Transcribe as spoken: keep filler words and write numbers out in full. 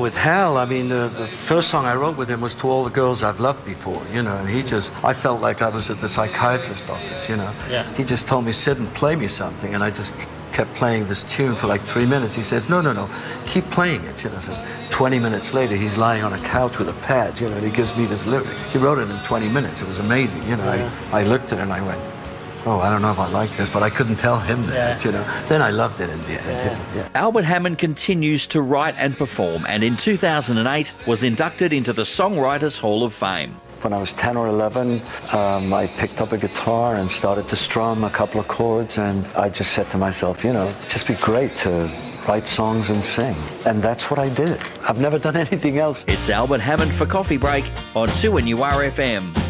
with Hal, I mean, the, the first song I wrote with him was To All the Girls I've Loved Before, you know, and he just, I felt like I was at the psychiatrist's office, you know. Yeah. He just told me, sit and play me something, and I just kept playing this tune for like three minutes. He says, no, no, no, keep playing it, you know. So twenty minutes later, he's lying on a couch with a pad, you know, and he gives me this lyric. He wrote it in twenty minutes. It was amazing, you know. Yeah. I, I looked at it and I went, oh, I don't know if I like this, but I couldn't tell him that, yeah. you know. Then I loved it in the end. Yeah. Yeah. Albert Hammond continues to write and perform, and in two thousand eight was inducted into the Songwriters Hall of Fame. When I was ten or eleven, um, I picked up a guitar and started to strum a couple of chords, and I just said to myself, you know, it'd just be great to write songs and sing. And that's what I did. I've never done anything else. It's Albert Hammond for Coffee Break on two N U R F M.